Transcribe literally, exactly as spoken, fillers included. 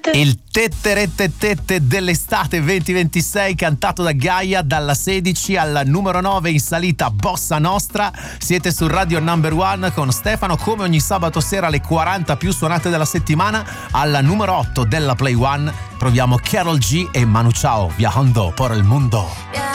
Il tetterettetette dell'estate venti ventisei, cantato da Gaia, dalla sedici alla numero nove in salita Bossa Nostra. Siete su Radio Number One con Stefano, come ogni sabato sera, le quaranta più suonate della settimana. Alla numero otto della Play One troviamo Karol G e Manu Chao, Viajando por el Mundo.